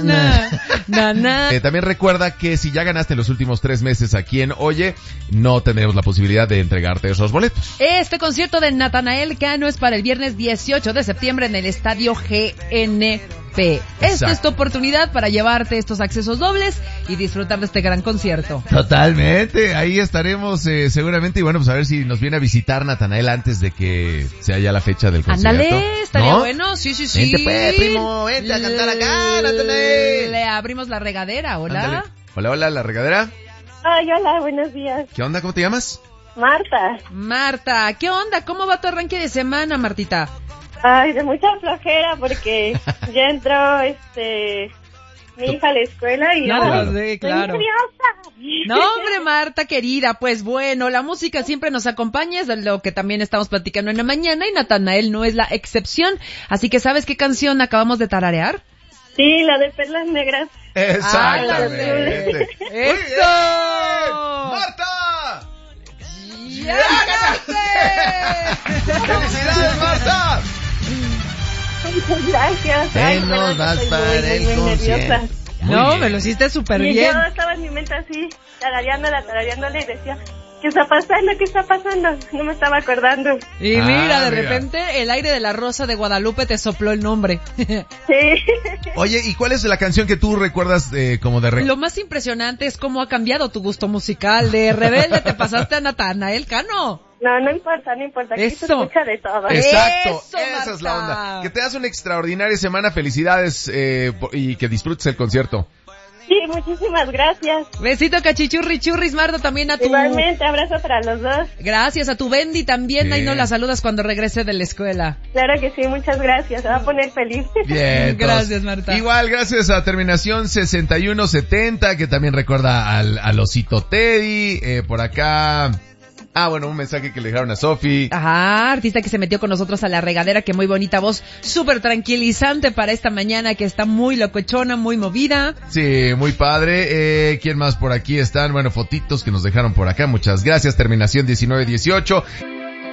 También recuerda que si ya ganaste los últimos 3 meses aquí en Oye, no tendremos la posibilidad de entregarte esos boletos. Este concierto de Natanael Cano es para el viernes 18 de septiembre en el Estadio GNP. Esta es tu oportunidad para llevarte estos accesos dobles y disfrutar de este gran concierto. Totalmente, ahí estaremos seguramente, y bueno, pues a ver si nos viene a visitar Natanael antes de que sea ya la fecha del concierto. Ándale, estaría bueno, sí. Vente pues, primo, vente a cantar acá, Natanael. Le abrimos la regadera, hola. Ándale. Hola, ¿la regadera? Ay, hola, buenos días. ¿Qué onda? ¿Cómo te llamas? Marta, ¿qué onda? ¿Cómo va tu arranque de semana, Martita? Ay, de mucha flojera porque ya entró mi hija a la escuela y no, sí, claro. Estoy nerviosa. No, hombre, Marta querida, pues bueno, la música siempre nos acompaña, es de lo que también estamos platicando en la mañana y Natanael no es la excepción, así que ¿sabes qué canción acabamos de tararear? Sí, la de Perlas Negras. Exactamente. ¡Eso! ¡Marta! ¡Ya ganaste! ¡Felicidades, Marta! Muchas gracias. Te nos vas para el concierto. No, me lo hiciste súper bien. Y yo estaba en mi mente así, tarareándola y decía, ¿qué está pasando? No me estaba acordando. Y mira, de repente el aire de la Rosa de Guadalupe te sopló el nombre. Sí. Oye, ¿y cuál es la canción que tú recuerdas como de Lo más impresionante es cómo ha cambiado tu gusto musical. De rebelde te pasaste a Natanael Cano. No importa. Aquí se escucha de todo. Exacto, Eso, esa es la Marta. onda. Que te das una extraordinaria semana, felicidades y que disfrutes el concierto. Sí, muchísimas gracias. Besito cachichurris, Marta, también a tu... Igualmente, abrazo para los dos. Gracias a tu Bendy también, ahí no la saludas cuando regrese de la escuela. Claro que sí, muchas gracias, se va a poner feliz. Bien, gracias, Marta. Igual, gracias a terminación 6170, que también recuerda al osito Teddy, por acá... bueno, un mensaje que le dejaron a Sofi. Ajá, artista que se metió con nosotros a la regadera, que muy bonita voz, súper tranquilizante para esta mañana que está muy locochona, muy movida. Sí, muy padre. ¿Quién más por aquí están? Bueno, fotitos que nos dejaron por acá, muchas gracias. Terminación 1918.